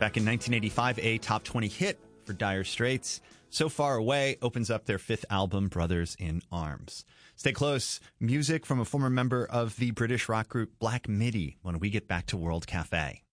Back in 1985, a top 20 hit for Dire Straits. So Far Away opens up their fifth album, Brothers in Arms. Stay close. Music from a former member of the British rock group Black Midi when we get back to World Cafe.